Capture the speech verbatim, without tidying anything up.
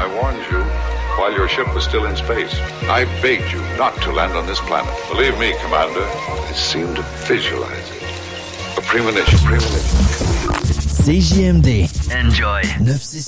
I warned you while your ship was still in space. I begged you not to land on this planet. Believe me, Commander, I seem to visualize it. A premonition, premonition. C J M D. Enjoy. neuf six